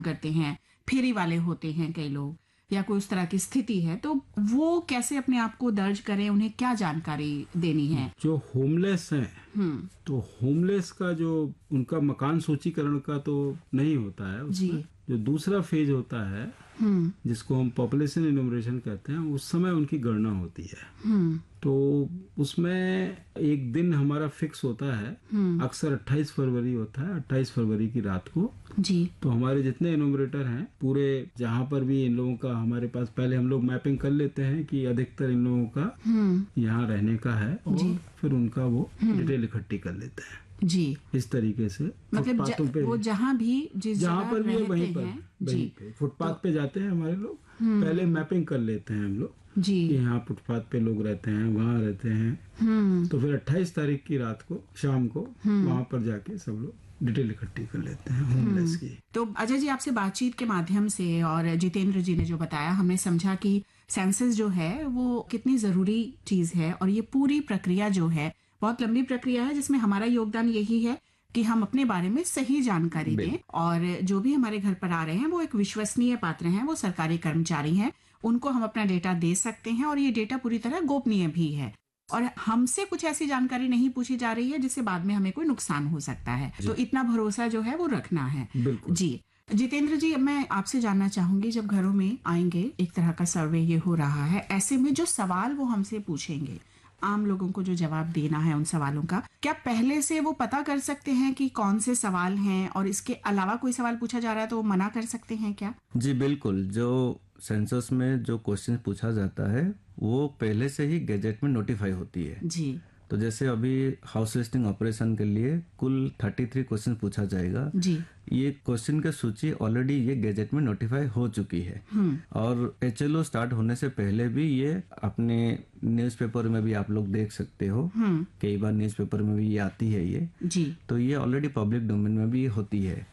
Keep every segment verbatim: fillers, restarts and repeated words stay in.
करते हैं, फेरी वाले होते हैं कई लोग, या कोई उस तरह की स्थिति है, तो वो कैसे अपने आप को दर्ज करें, उन्हें क्या जानकारी देनी है? जो होमलेस हैं, तो होमलेस का जो उनका मकान सूचीकरण का तो नहीं होता है उसमें। जी। जो दूसरा फेज होता है जिसको हम पॉपुलेशन इन्यूमरेशन कहते हैं, उस समय उनकी गणना होती है। तो उसमें एक दिन हमारा फिक्स होता है, अक्सर अट्ठाईस फरवरी होता है, अट्ठाईस फरवरी की रात को। जी। तो हमारे जितने इन्यूमरेटर हैं पूरे, जहाँ पर भी इन लोगों का हमारे पास, पहले हम लोग मैपिंग कर लेते हैं कि अधिकतर इन लोगों का यहाँ रहने का है, और फिर उनका वो डिटेल इकट्ठी कर लेते हैं। जी। इस तरीके से मतलब ज, पे, वो जहाँ भी जिस जहाँ पर भी है वहीं पर, वहीं पे फुटपाथ तो, पे जाते हैं हमारे लोग, पहले मैपिंग कर लेते हैं हम लोग जी कि यहाँ फुटपाथ पे लोग रहते हैं, वहाँ रहते हैं। तो फिर अट्ठाईस तारीख की रात को शाम को वहाँ पर जाके सब लोग डिटेल इकट्ठी कर लेते हैं होमलेस की। तो अजय जी, आपसे बातचीत के माध्यम से और जितेंद्र जी ने जो बताया, हमने समझा कि सेंसस जो है वो कितनी जरूरी चीज है, और ये पूरी प्रक्रिया जो है बहुत लंबी प्रक्रिया है, जिसमें हमारा योगदान यही है कि हम अपने बारे में सही जानकारी दें, और जो भी हमारे घर पर आ रहे हैं वो एक विश्वसनीय पात्र हैं, वो सरकारी कर्मचारी हैं, उनको हम अपना डेटा दे सकते हैं, और ये डेटा पूरी तरह गोपनीय भी है, और हमसे कुछ ऐसी जानकारी नहीं पूछी जा रही है जिससे बाद में हमें कोई नुकसान हो सकता है। तो इतना भरोसा जो है वो रखना है। जी। जितेंद्र जी, मैं आपसे जानना चाहूंगी, जब घरों में आएंगे, एक तरह का सर्वे ये हो रहा है, ऐसे में जो सवाल वो हमसे पूछेंगे, आम लोगों को जो जवाब देना है उन सवालों का, क्या पहले से वो पता कर सकते हैं कि कौन से सवाल हैं, और इसके अलावा कोई सवाल पूछा जा रहा है तो वो मना कर सकते हैं क्या? जी बिल्कुल, जो सेंसस में जो क्वेश्चन पूछा जाता है वो पहले से ही गैजेट में नोटिफाई होती है। जी। तो जैसे अभी हाउस लिस्टिंग ऑपरेशन के लिए कुल तैंतीस क्वेश्चन पूछा जाएगा। जी। ये क्वेश्चन की सूची ऑलरेडी ये गैजेट में नोटिफाई हो चुकी है, और एचएलओ स्टार्ट होने से पहले भी ये अपने न्यूज़पेपर में भी आप लोग देख सकते हो, कई बार न्यूज़पेपर में भी ये आती है ये। जी। तो ये ऑलरेडी पब्लिक डोमेन में भी होती है,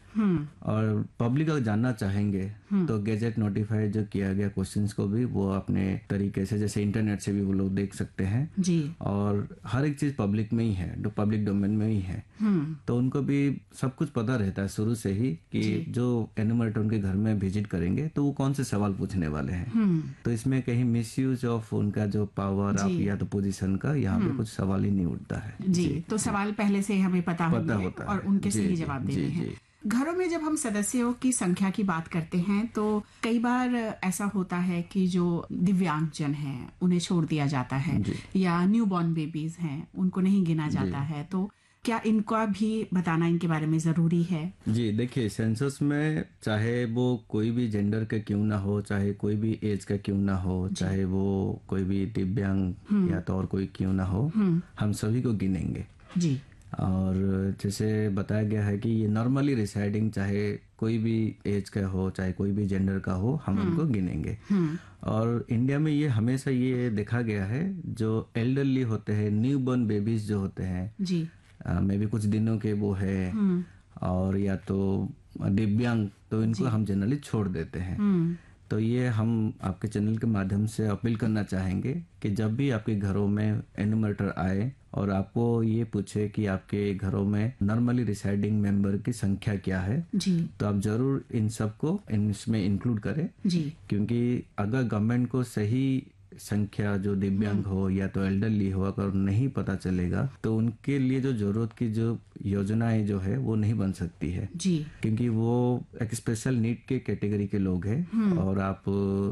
और पब्लिक अगर जानना चाहेंगे तो गैजेट नोटिफाई जो किया गया क्वेश्चंस को भी वो अपने तरीके से, जैसे इंटरनेट से भी वो लोग देख सकते हैं। जी। और हर एक चीज पब्लिक में ही है, जो पब्लिक डोमेन में ही है, तो उनको भी सब कुछ पता रहता है शुरू से ही कि जो एन्यूमरेटर उनके घर में विजिट करेंगे तो वो कौन से सवाल पूछने वाले हैं। तो इसमें कहीं मिसयूज ऑफ उनका जो पावर ऑफ या तो पोजीशन का यहाँ पे कुछ सवाल ही नहीं उठता है। जी, जी। तो सवाल पहले से हमें पता, पता होता है और उनके सही जवाब देने हैं। घरों में जब हम सदस्यों की संख्या की बात करते हैं तो कई बार ऐसा होता है कि जो दिव्यांगजन हैं उन्हें छोड़ दिया जाता है, या न्यूबॉर्न बेबीज हैं उनको नहीं गिना जाता है, तो क्या इनका भी बताना इनके बारे में जरूरी है? जी देखिए, सेंसस में चाहे वो कोई भी जेंडर का क्यों ना हो, चाहे कोई भी एज का क्यों ना हो, चाहे वो कोई भी दिव्यांग या तो और कोई क्यों ना हो, हम सभी को गिनेंगे। जी। और जैसे बताया गया है कि ये नॉर्मली रिसाइडिंग, चाहे कोई भी एज का हो, चाहे कोई भी जेंडर का हो, हम उनको गिनेंगे। और इंडिया में ये हमेशा ये देखा गया है, जो एल्डरली होते हैं, न्यूबॉर्न बेबीज जो होते हैं, जी, मे भी कुछ दिनों के वो है, और या तो दिव्यांग, तो इनको हम जनरली छोड़ देते हैं। तो ये हम आपके चैनल के माध्यम से अपील करना चाहेंगे कि जब भी आपके घरों में एन्यूमरेटर आए और आपको ये पूछे कि आपके घरों में नॉर्मली रिसाइडिंग मेंबर की संख्या क्या है, जी, तो आप जरूर इन सबको इसमें इंक्लूड करें। जी। क्योंकि अगर गवर्नमेंट को सही संख्या जो दिव्यांग हो या तो एल्डरली हो अगर नहीं पता चलेगा तो उनके लिए जो जरूरत की जो योजनाएं जो है वो नहीं बन सकती है। जी। क्योंकि वो एक स्पेशल नीड के कैटेगरी के लोग हैं, और आप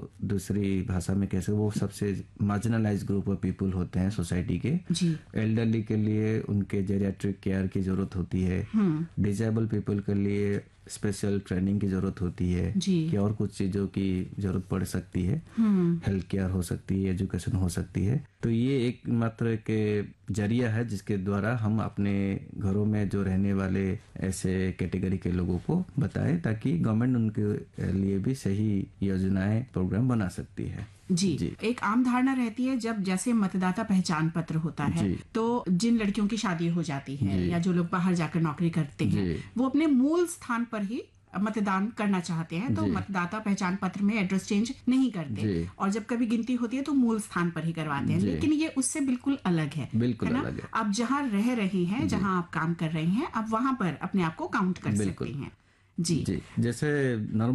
दूसरी भाषा में कैसे, वो सबसे मार्जिनलाइज ग्रुप ऑफ पीपल होते हैं सोसाइटी के। जी। एल्डरली के लिए उनके जेरियाट्रिक केयर की जरूरत होती है, डिसेबल पीपल के लिए स्पेशल ट्रेनिंग की जरूरत होती है, कि और कुछ चीजों की जरूरत पड़ सकती है, हेल्थ केयर हो सकती है, एजुकेशन हो सकती है। तो ये एक मात्र एक जरिया है जिसके द्वारा हम अपने घरों में जो रहने वाले ऐसे कैटेगरी के लोगों को बताएं, ताकि गवर्नमेंट उनके लिए भी सही योजनाएं, प्रोग्राम बना सकती है। जी, जी। एक आम धारणा रहती है, जब जैसे मतदाता पहचान पत्र होता है तो जिन लड़कियों की शादी हो जाती है या जो लोग बाहर जाकर नौकरी करते हैं वो अपने मूल स्थान पर ही मतदान करना चाहते हैं, तो मतदाता पहचान पत्र में एड्रेस चेंज नहीं करते, और जब कभी गिनती होती है तो मूल स्थान पर ही करवाते हैं। लेकिन ये उससे बिल्कुल अलग है, बिल्कुल है ना? अलग है। आप जहाँ रह रहे हैं, जहाँ आप काम कर रहे हैं, आप वहां पर अपने आप को काउंट कर सकते हैं। जी जी जैसे